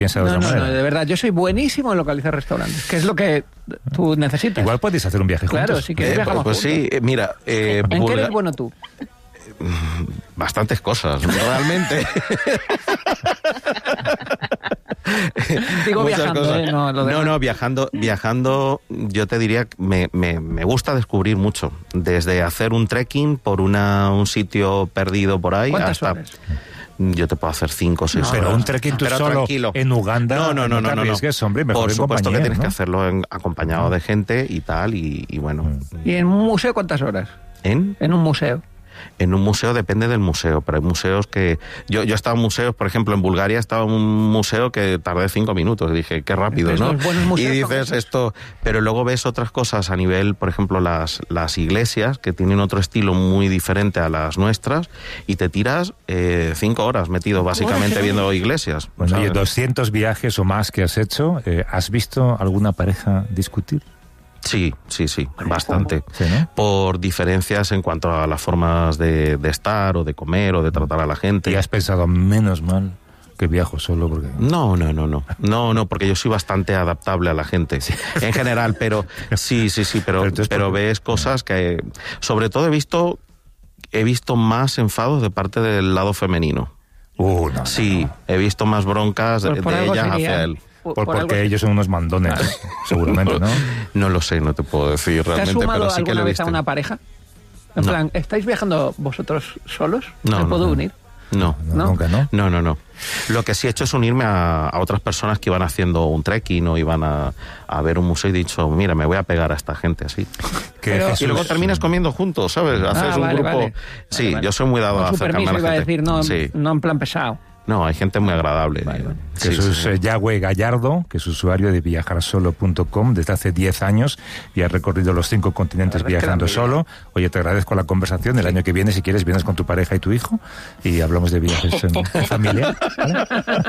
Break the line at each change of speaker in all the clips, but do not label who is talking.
piensa de otra manera.
No, de verdad, yo soy buenísimo en localizar restaurantes, que es lo que tú necesitas.
Igual podéis hacer un viaje juntos.
Claro, si quieres viajamos
pues
juntos.
sí, mira...
¿En qué eres bueno tú?
Bastantes cosas, realmente.
Digo
Muchas
viajando,
cosas. Viajando, yo te diría que me gusta descubrir mucho. Desde hacer un trekking por un sitio perdido por ahí
¿Cuántas
hasta...
horas?
Yo te puedo hacer 5 o 6 horas.
Pero un trekking tú
Pero
solo
tranquilo.
en Uganda,
no.
te arriesgues, hombre, mejor
Por
en
supuesto
compañía,
que tienes
¿no?
que hacerlo acompañado de gente y tal, y bueno.
¿Y en un museo cuántas horas?
¿En?
En un museo.
En un museo depende del museo, pero hay museos que... Yo he estado en museos, por ejemplo, en Bulgaria estaba en un museo que tardé 5 minutos. Y dije, qué rápido, ¿no? Y dices esto... Pero luego ves otras cosas a nivel, por ejemplo, las iglesias, que tienen otro estilo muy diferente a las nuestras, y te tiras 5 horas metido básicamente viendo iglesias.
Bueno,
¿sabes?
oye, 200 viajes o más que has hecho, ¿has visto alguna pareja discutir?
Sí, bastante.
Sí, ¿no?
Por diferencias en cuanto a las formas de estar o de comer o de tratar a la gente.
¿Y has pensado, menos mal que viajo solo? Porque...
No, porque yo soy bastante adaptable a la gente, en general, pero sí, pero ves cosas que... Sobre todo he visto más enfados de parte del lado femenino. He visto más broncas de ellas hacia él.
Porque ellos son unos mandones, seguramente, ¿no?
No lo sé, no te puedo decir realmente,
¿Te has sumado
pero sí que lo
alguna
he
vez
visto.
a una pareja? En plan, ¿estáis viajando vosotros solos?
No,
¿Me puedo unir?
No,
nunca, ¿no?
No. Lo que sí he hecho es unirme a otras personas que iban haciendo un trekking o iban a ver un museo y he dicho, mira, me voy a pegar a esta gente así. Y luego terminas comiendo juntos, ¿sabes? Haces un grupo... Sí, yo soy muy dado a acercarme a la gente.
Iba a decir, no en plan pesado.
No, hay gente muy agradable.
Jesús Yagüe Gallardo, que es usuario de viajarsolo.com desde hace 10 años y ha recorrido los 5 continentes viajando solo. Oye, te agradezco la conversación. El año que viene, si quieres, vienes con tu pareja y tu hijo y hablamos de viajes en familia. ¿Vale?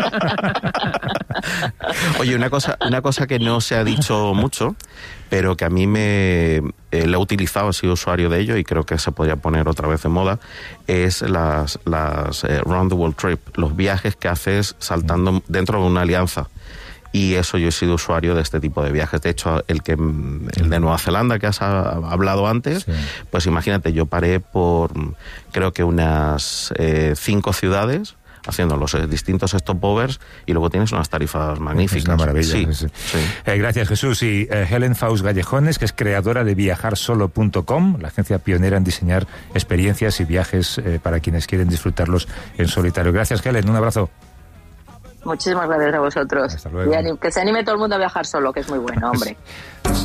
Oye, una cosa que no se ha dicho mucho, pero que a mí le he utilizado, he sido usuario de ello y creo que se podría poner otra vez de moda, es las Round the World Trip, los viajes que haces saltando dentro de una alianza. Y eso, yo he sido usuario de este tipo de viajes. De hecho, el de Nueva Zelanda que has hablado antes, pues imagínate, yo paré por creo que unas 5 ciudades haciendo los distintos stopovers y luego tienes unas tarifas magníficas.
Es una maravilla.
Sí.
Gracias, Jesús. Y Helen Faust Gallejones, que es creadora de viajarsolo.com, la agencia pionera en diseñar experiencias y viajes para quienes quieren disfrutarlos en solitario. Gracias, Helen. Un abrazo.
Muchísimas gracias a vosotros.
Hasta luego.
Y que se anime todo el mundo a viajar solo, que es muy bueno, hombre.